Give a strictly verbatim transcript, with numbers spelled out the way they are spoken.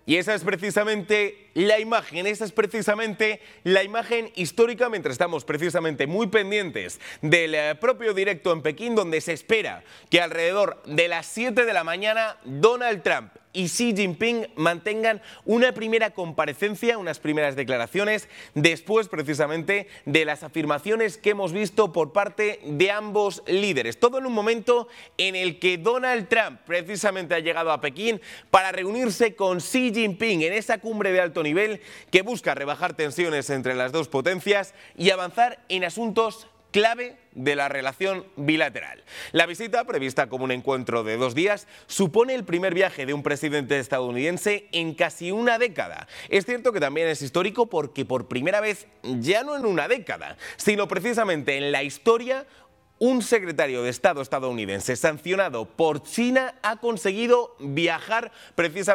Y esa es precisamente la imagen, esa es precisamente la imagen histórica, mientras estamos precisamente muy pendientes del propio directo en Pekín, donde se espera que alrededor de las siete de la mañana Donald Trump y Xi Jinping mantengan una primera comparecencia, unas primeras declaraciones, después precisamente de las afirmaciones que hemos visto por parte de ambos líderes. Todo en un momento en el que Donald Trump precisamente ha llegado a Pekín para reunirse con Xi Jinping en esa cumbre de alto nivel que busca rebajar tensiones entre las dos potencias y avanzar en asuntos clave de la relación bilateral. La visita, prevista como un encuentro de dos días, supone el primer viaje de un presidente estadounidense en casi una década. Es cierto que también es histórico porque por primera vez, ya no en una década, sino precisamente en la historia, un secretario de Estado estadounidense sancionado por China ha conseguido viajar precisamente